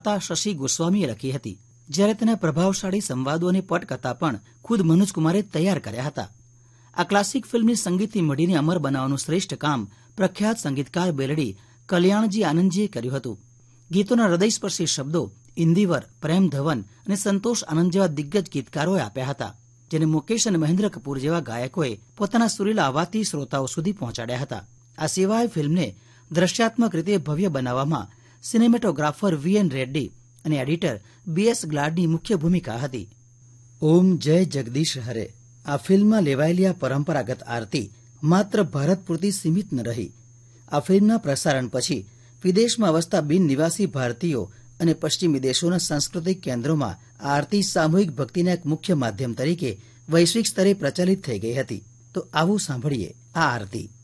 શશી ગોસ્વામીએ લખી હતી, જ્યારે તેના પ્રભાવશાળી સંવાદો અને પટકથા પણ ખુદ મનોજ કુમારે તૈયાર કર્યા હતા. આ ક્લાસિક ફિલ્મની સંગીતની મઢીને અમર બનાવવાનું શ્રેષ્ઠ કામ પ્રખ્યાત સંગીતકાર બેલડી કલ્યાણજી આનંદજીએ કર્યું હતું. ગીતોના હૃદયસ્પર્શી શબ્દો ઇન્દિવર, પ્રેમ ધવન અને સંતોષ આનંદ જેવા દિગ્ગજ ગીતકારોએ આપ્યા હતા, જેને મુકેશ અને મહેન્દ્ર કપૂર જેવા ગાયકોએ પોતાના સુરીલા અવાજથી શ્રોતાઓ સુધી પહોંચાડ્યા હતા. આ સિવાય ફિલ્મને દ્રશ્યાત્મક રીતે ભવ્ય બનાવવામાં સિનેમેટોગ્રાફર વીએન રેડ્ડી અને એડિટર બીએસ ગ્લાડની મુખ્ય ભૂમિકા હતી. ઓમ જય જગદીશ હરે આ ફિલ્મમાં લેવાયેલી આ પરંપરાગત આરતી માત્ર ભારત પૂરતી સીમિત ન રહી. આ ફિલ્મના પ્રસારણ પછી વિદેશમાં વસતા બિન નિવાસી ભારતીયો અને પશ્ચિમી દેશોના સાંસ્કૃતિક કેન્દ્રોમાં આ આરતી સામૂહિક ભક્તિના એક મુખ્ય માધ્યમ તરીકે વૈશ્વિક સ્તરે પ્રચલિત થઈ ગઈ હતી. તો આવું સાંભળીએ આ આરતી.